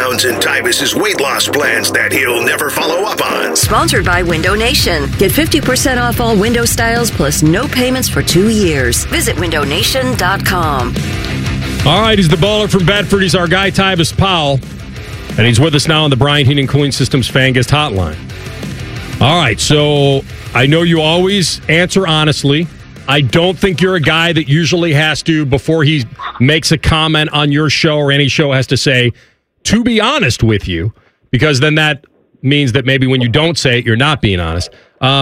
Browns and Tyvus's weight loss plans that he'll never follow up on. Sponsored by Window Nation. Get 50% off all window styles plus no payments for 2 years. Visit windownation.com. All right, he's the baller from Bedford. He's our guy, Tyvus Powell. And he's with us now on the Brian Heating Cooling Systems Fan Guest Hotline. All right, so I know you always answer honestly. I don't think you're a guy that usually has to, before he makes a comment on your show or any show, has to say, to be honest with you, because then that means that maybe when you don't say it, you're not being honest.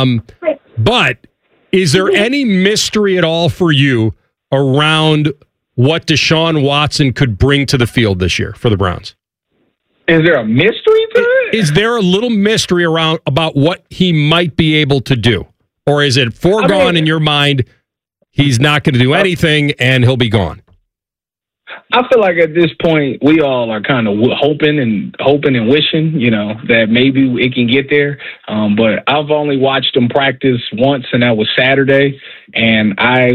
But is there any mystery at all for you around what Deshaun Watson could bring to the field this year for the Browns? Is there a mystery to it? Is there a little mystery around about what he might be able to do? Or is it foregone in your mind, he's not going to do anything and he'll be gone? I feel like at this point, we all are kind of hoping and wishing, that maybe it can get there. But I've only watched him practice once, and that was Saturday. And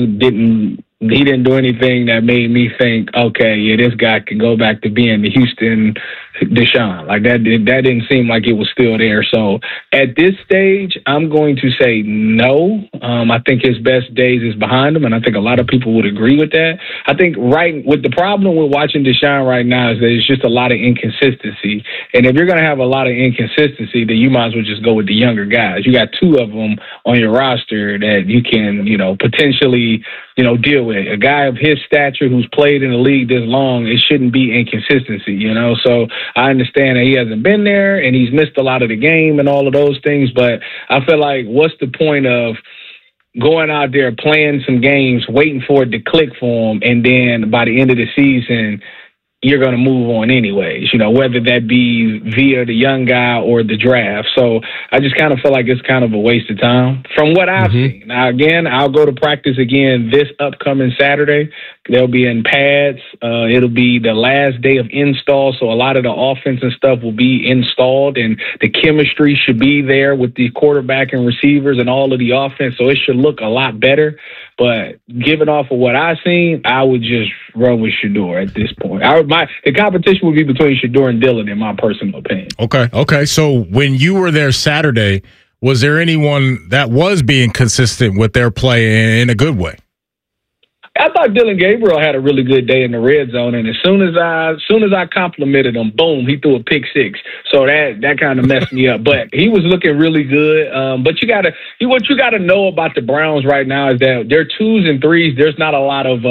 he didn't do anything that made me think, okay, yeah, this guy can go back to being the Houston Deshaun. Like that didn't seem like it was still there. So at this stage, I'm going to say no. I think his best days is behind him, and I think a lot of people would agree with that. I think with the problem with watching Deshaun right now is that it's just a lot of inconsistency. And if you're going to have a lot of inconsistency, then you might as well just go with the younger guys. You got two of them on your roster that you can, potentially, deal with. A guy of his stature who's played in the league this long, it shouldn't be inconsistency, So I understand that he hasn't been there and he's missed a lot of the game and all of those things, but I feel like what's the point of going out there, playing some games, waiting for it to click for him, and then by the end of the season, you're going to move on anyways, whether that be via the young guy or the draft. So I just kind of feel like it's kind of a waste of time from what I've seen. Now, again, I'll go to practice again this upcoming Saturday. They'll be in pads. It'll be the last day of install, so a lot of the offense and stuff will be installed, and the chemistry should be there with the quarterback and receivers and all of the offense, so it should look a lot better. But given off of what I've seen, I would just run with Shedeur at this point. The competition would be between Shedeur and Dillon, in my personal opinion. Okay. So when you were there Saturday, was there anyone that was being consistent with their play in a good way? I thought Dillon Gabriel had a really good day in the red zone, and as soon as I complimented him, boom, he threw a pick six. So that kind of messed me up. But he was looking really good. But what you gotta know about the Browns right now is that their twos and threes, there's not a lot of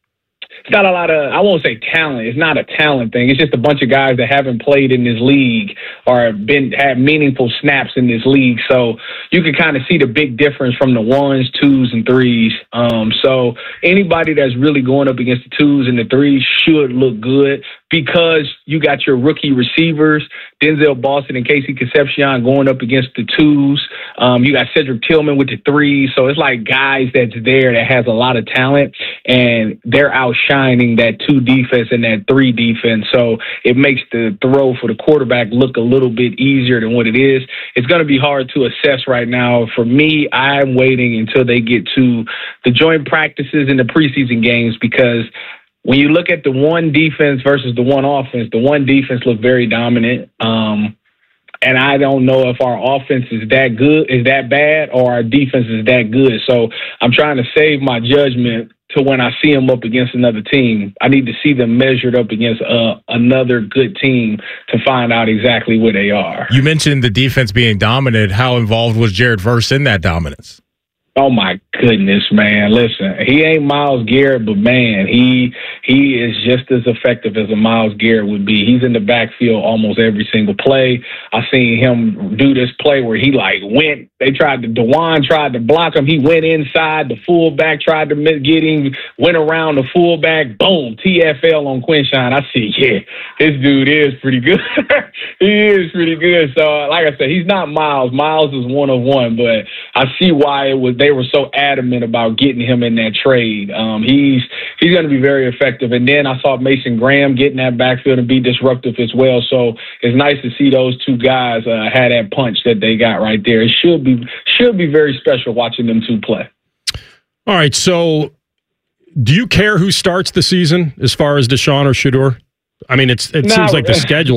I won't say talent. It's not a talent thing. It's just a bunch of guys that haven't played in this league or had meaningful snaps in this league. So you can kind of see the big difference from the ones, twos, and threes. So anybody that's really going up against the twos and the threes should look good because you got your rookie receivers, Denzel Boston and Casey Concepcion going up against the twos. You got Cedric Tillman with the threes. So it's like guys that's there that has a lot of talent, and they're outshining that two defense and that three defense. So it makes the throw for the quarterback look a little bit easier than what it is. It's going to be hard to assess right now. For me, I'm waiting until they get to the joint practices and the preseason games, because when you look at the one defense versus the one offense, the one defense looked very dominant. And I don't know if our offense is that bad, or our defense is that good. So I'm trying to save my judgment to when I see them up against another team. I need to see them measured up against another good team to find out exactly where they are. You mentioned the defense being dominant. How involved was Jared Verse in that dominance? Oh my goodness, man! Listen, he ain't Myles Garrett, but man, he is just as effective as a Myles Garrett would be. He's in the backfield almost every single play. I seen him do this play where he went. Dewan tried to block him. He went inside. The fullback tried to get him. Went around the fullback. Boom! TFL on Quinshon. I see. Yeah, this dude is pretty good. He is pretty good. So, like I said, he's not Myles. Myles is one of one, but I see why they were so adamant about getting him in that trade. He's going to be very effective. And then I saw Mason Graham get in that backfield and be disruptive as well. So it's nice to see those two guys had that punch that they got right there. It should be very special watching them two play. All right. So do you care who starts the season as far as Deshaun or Shedeur? I mean, it seems like the schedule